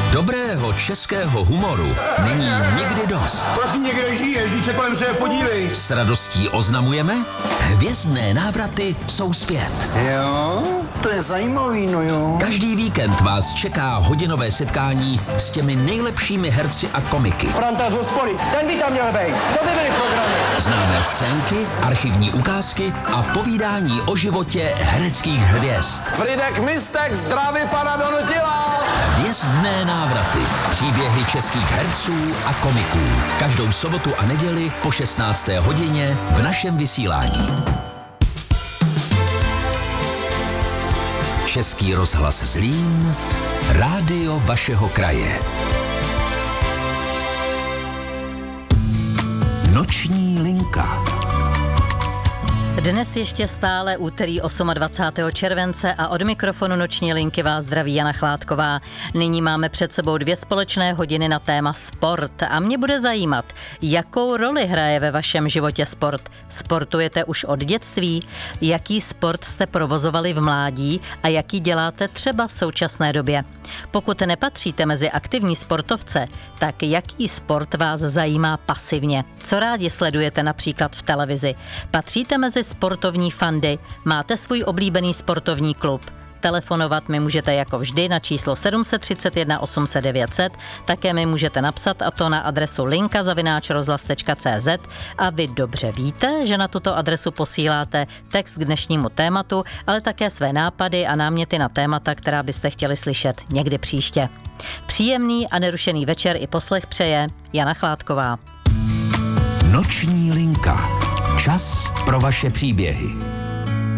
Dobrého českého humoru není nikdy dost. Prosím, někde žiješ, když se kolem sebe podívej. S radostí oznamujeme, hvězdné návraty jsou zpět. Jo, to je zajímavý, no jo. Každý víkend vás čeká hodinové setkání s těmi nejlepšími herci a komiky. Franta z hospody, ten by tam měl být. To by byly programy. Známé scénky, archivní ukázky a povídání o životě hereckých hvězd. Fridek Mistek zdraví pana Donutila. Hvězdné návraty. Příběhy českých herců a komiků. Každou sobotu a neděli po 16. hodině v našem vysílání. Český rozhlas Zlín, rádio vašeho kraje. Noční linka. Dnes ještě stále úterý 28. července a od mikrofonu Noční linky vás zdraví Jana Chládková. Nyní máme před sebou 2 společné hodiny na téma sport a mě bude zajímat, jakou roli hraje ve vašem životě sport. Sportujete už od dětství? Jaký sport jste provozovali v mládí a jaký děláte třeba v současné době? Pokud nepatříte mezi aktivní sportovce, tak jaký sport vás zajímá pasivně? Co rádi sledujete například v televizi? Patříte mezi sportovní fandy? Máte svůj oblíbený sportovní klub? Telefonovat mi můžete jako vždy na číslo 731 800 900, také mi můžete napsat a to na adresu linka@rozhlas.cz a vy dobře víte, že na tuto adresu posíláte text k dnešnímu tématu, ale také své nápady a náměty na témata, která byste chtěli slyšet někdy příště. Příjemný a nerušený večer i poslech přeje Jana Chládková. Noční linka. Čas pro vaše příběhy.